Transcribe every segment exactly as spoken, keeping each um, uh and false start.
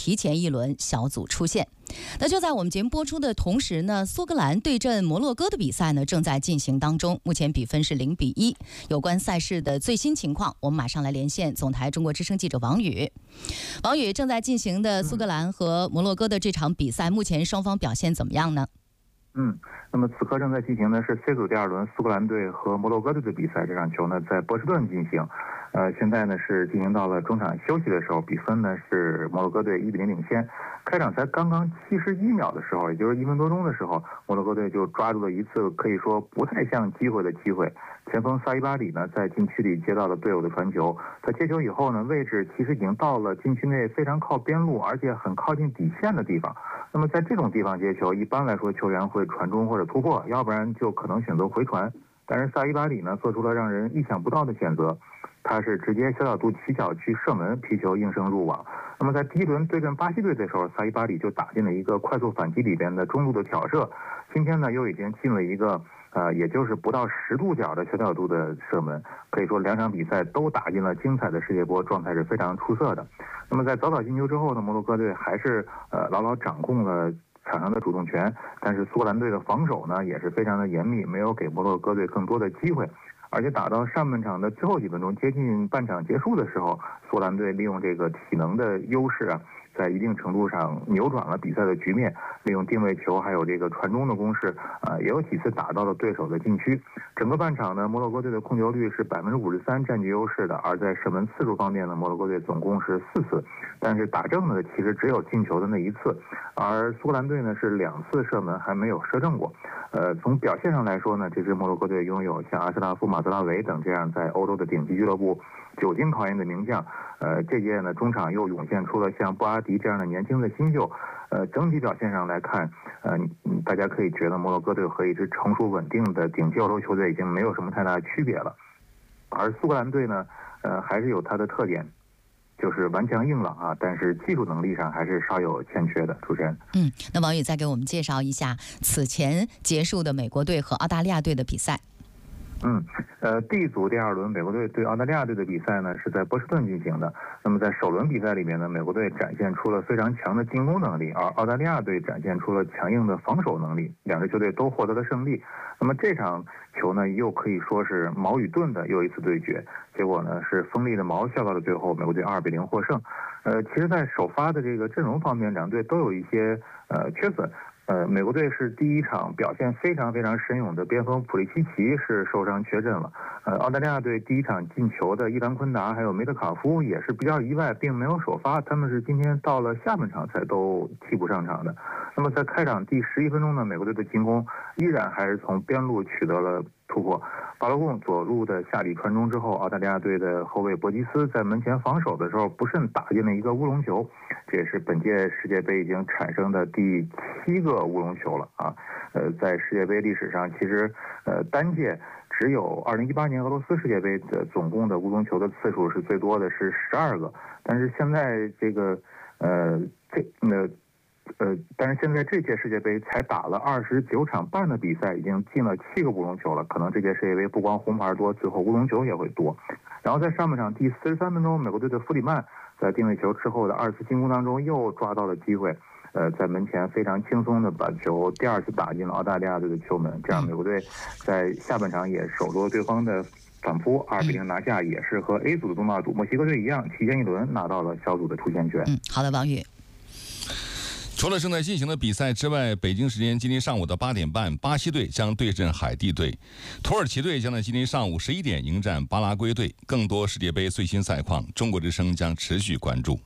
提前一轮小组出线。那就在我们节目播出的同时呢，苏格兰对阵摩洛哥的比赛呢正在进行当中，目前比分是零比一。有关赛事的最新情况，我们马上来连线总台中国之声记者王宇。王宇，正在进行的苏格兰和摩洛哥的这场比赛，目前双方表现怎么样呢？ 嗯，那么此刻正在进行的是 C 组第二轮苏格兰队和摩洛哥队的比赛，这场球呢在波士顿进行。呃，现在呢是进行到了中场休息的时候，比分呢是摩洛哥队一比零领先。开场才刚刚七十一秒的时候，也就是一分多钟的时候，摩洛哥队就抓住了一次可以说不太像机会的机会。前锋萨伊巴里呢在禁区里接到了队友的传球，他接球以后呢，位置其实已经到了禁区内非常靠边路，而且很靠近底线的地方。那么在这种地方接球，一般来说球员会传中或者突破，要不然就可能选择回传。但是萨伊巴里呢做出了让人意想不到的选择，他是直接小角度起脚去射门，皮球应声入网。那么在第一轮对阵巴西队的时候，萨伊巴里就打进了一个快速反击里边的中路的挑射，今天呢又已经进了一个呃，也就是不到十度角的小角度的射门，可以说两场比赛都打进了精彩的世界波，状态是非常出色的。那么在早早进球之后呢，摩洛哥队还是呃牢牢掌控了场上的主动权，但是苏格兰队的防守呢也是非常的严密，没有给摩洛哥队更多的机会。而且打到上半场的最后几分钟，接近半场结束的时候，苏格兰队利用这个体能的优势啊，在一定程度上扭转了比赛的局面，利用定位球还有这个传中的攻势啊、呃，也有几次打到了对手的禁区。整个半场呢，摩洛哥队的控球率是百分之五十三，占据优势的。而在射门次数方面呢，摩洛哥队总共是四次，但是打正的其实只有进球的那一次，而苏格兰队呢是两次射门还没有射正过。呃，从表现上来说呢，这支摩洛哥队拥有像阿什拉夫、马泽拉维等这样在欧洲的顶级俱乐部久经考验的名将。呃，这届呢中场又涌现出了像布阿迪这样的年轻的新秀。呃，整体表现上来看，呃，大家可以觉得摩洛哥队和一支成熟稳定的顶级欧洲球队已经没有什么太大区别了。而苏格兰队呢，呃，还是有它的特点，就是顽强硬朗啊，但是技术能力上还是稍有欠缺的。主持人， 嗯，那王宇再给我们介绍一下此前结束的美国队和澳大利亚队的比赛。 嗯，呃 ，D 组第二轮美国队对澳大利亚队的比赛呢是在波士顿进行的。那么在首轮比赛里面呢，美国队展现出了非常强的进攻能力，而澳大利亚队展现出了强硬的防守能力，两支球队都获得了胜利。那么这场球呢，又可以说是矛与盾的又一次对决，结果呢是锋利的矛笑到了最后，美国队二比零获胜。呃，其实，在首发的这个阵容方面，两队都有一些呃缺损。呃，美国队是第一场表现非常非常神勇的边锋普利西奇是受伤缺阵了。呃，澳大利亚队第一场进球的伊兰昆达还有梅特卡夫也是比较意外，并没有首发，他们是今天到了下半场才都替补上场的。那么在开场第十一分钟呢，美国队的进攻依然还是从边路取得了突破，巴洛贡左路的下底传中之后，澳大利亚队的后卫博吉斯在门前防守的时候不慎打进了一个乌龙球，这也是本届世界杯已经产生的第七个乌龙球了啊！呃，在世界杯历史上，其实呃单届只有二零一八年俄罗斯世界杯的总共的乌龙球的次数是最多的，是十二个，但是现在这个呃这呃。呃，但是现在这届世界杯才打了二十九场半的比赛，已经进了七个乌龙球了。可能这届世界杯不光红牌多，最后乌龙球也会多。然后在上半场第四十三分钟，美国队的弗里曼在定位球之后的二次进攻当中又抓到了机会，呃，在门前非常轻松的把球第二次打进了澳大利亚队的球门，这样美国队在下半场也守住了对方的反扑，二比零拿下，也是和 A 组的东道主墨西哥队一样，提前一轮拿到了小组的出线权。 嗯，好的，王宇。 除了正在进行的比赛之外，北京时间今天上午的八点半，巴西队将对阵海地队，土耳其队将在今天上午十一点迎战巴拉圭队。更多世界杯最新赛况，中国之声将持续关注。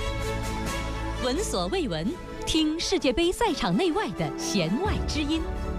闻所未闻，听世界杯赛场内外的弦外之音。